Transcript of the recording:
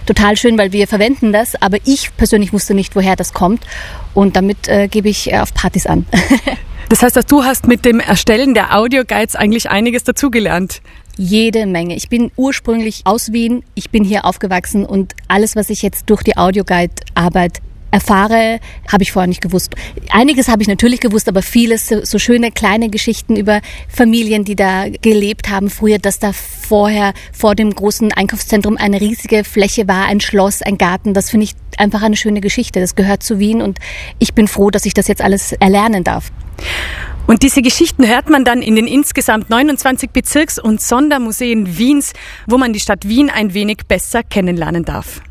total schön, weil wir verwenden das, aber ich persönlich wusste nicht, woher das kommt und damit gebe ich auf Partys an. Das heißt, dass du hast mit dem Erstellen der Audioguides eigentlich einiges dazugelernt. Jede Menge. Ich bin ursprünglich aus Wien, ich bin hier aufgewachsen und alles, was ich jetzt durch die Audioguide-Arbeit erfahre, habe ich vorher nicht gewusst. Einiges habe ich natürlich gewusst, aber vieles, so schöne kleine Geschichten über Familien, die da gelebt haben früher, dass da vorher vor dem großen Einkaufszentrum eine riesige Fläche war, ein Schloss, ein Garten, das finde ich einfach eine schöne Geschichte. Das gehört zu Wien und ich bin froh, dass ich das jetzt alles erlernen darf. Und diese Geschichten hört man dann in den insgesamt 29 Bezirks- und Sondermuseen Wiens, wo man die Stadt Wien ein wenig besser kennenlernen darf.